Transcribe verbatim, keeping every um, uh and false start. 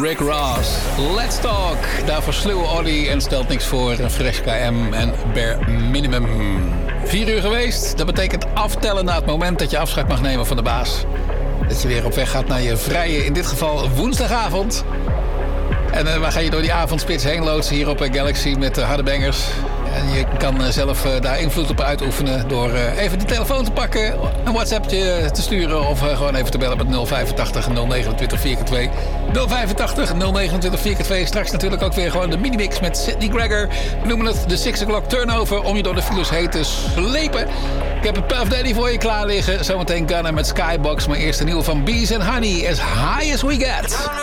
Rick Ross. Let's Talk. Daarvoor Sluwe Ollie en stelt niks voor. Fresh K M en Bare Minimum. Vier uur geweest. Dat betekent aftellen naar het moment dat je afscheid mag nemen van de baas. Dat je weer op weg gaat naar je vrije, in dit geval woensdagavond. En uh, waar ga je door die avondspits heen loodsen hier op uh, Galaxy met uh, harde bangers. En je kan uh, zelf uh, daar invloed op uitoefenen door uh, even de telefoon te pakken, een WhatsAppje te sturen of uh, gewoon even te bellen met nul vijfentachtig nul negenentwintig vier keer twee. nul vijfentachtig nul negenentwintig vier keer twee. Straks natuurlijk ook weer gewoon de minimix met Sidney Gregor. We noemen het de six o'clock turnover om je door de files heen te slepen. Ik heb een Puff Daddy voor je klaar liggen. Zometeen Gunna met Skybox. Maar eerst een nieuwe van Bees and Honey. As high as we get.